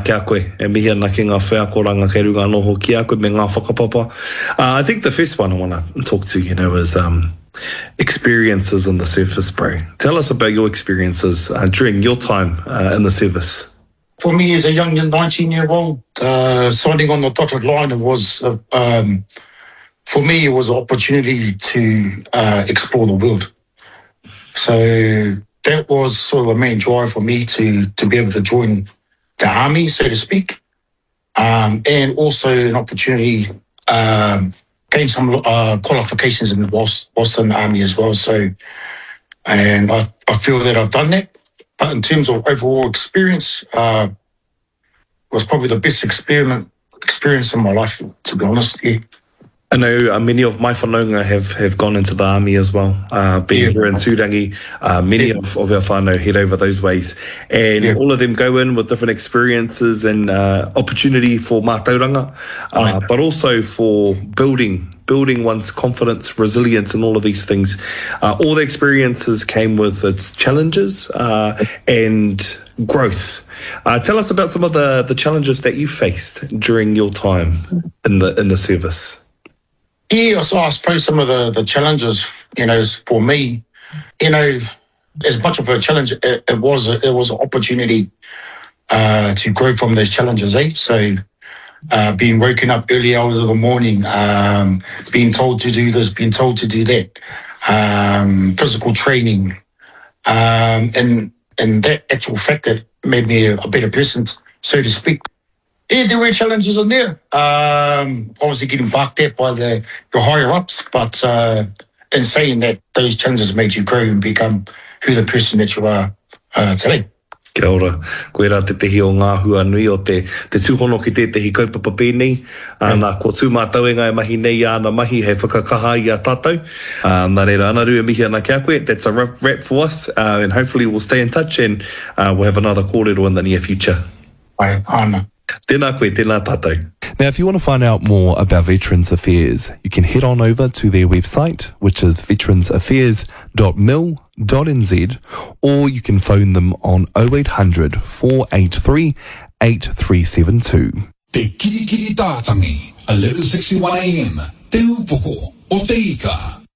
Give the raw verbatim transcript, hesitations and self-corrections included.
ki a koe, e mihi ana ki ngā whea koranga kei runga noho ki a koe me ngā whakapapa. Uh, I think the first one I want to talk to, you know, is um, experiences in the service, bro. Tell us about your experiences uh, during your time uh, in the service. For me, as a young nineteen-year-old, uh, signing on the dotted line, it was, uh, um, for me, it was an opportunity to uh, explore the world. So that was sort of the main drive for me to to be able to join the army, so to speak, um, and also an opportunity um, gain some uh, qualifications in the Boston Army as well. So, and I, I feel that I've done that. But in terms of overall experience, uh, was probably the best experiment experience in my life, to be honest. Yeah. I know uh, many of my whanaunga have, have gone into the army as well, uh, being yeah. here in Tūrangi. Uh, many yeah. of, of our whānau head over those ways. And yeah. all of them go in with different experiences and uh, opportunity for mātauranga, uh, right. but also for building building one's confidence, resilience, and all of these things. Uh, all the experiences came with its challenges uh, and growth. Uh, tell us about some of the, the challenges that you faced during your time in the in the service. Yeah, so I suppose some of the, the challenges, you know, for me, you know, as much of a challenge it, it was, it was an opportunity uh, to grow from those challenges, eh? So uh, being woken up early hours of the morning, um, being told to do this, being told to do that, um, physical training, um, and and that actual fact that made me a, a better person, so to speak. Yeah, there were challenges in there. Um, obviously getting backed up by the, the higher-ups, but uh, in saying that, those challenges made you grow and become who the person that you are uh, today. Kia ora. Koe rā te tehi o ngā hua nui o te, te tūhono ki te tehi kaupapa pēnei. Uh, mm. Nā ko tū mātauenga e mahi nei ana mahi hei whakakaha i a tātou. Uh, nā reira anaru e mihi ana kia koe. That's a wrap, wrap for us. Uh, and hopefully we'll stay in touch and uh, we'll have another kōrero in the near future. Ai, ana. Tēnā koe, tēnā tātou. Now, if you want to find out more about Veterans Affairs, you can head on over to their website, which is veterans affairs dot mil dot n z, or you can phone them on oh eight hundred, four eight three, eight three seven two. Te Kirikiri Tātangi, eleven sixty-one a m, Te Upoko o Te Ika.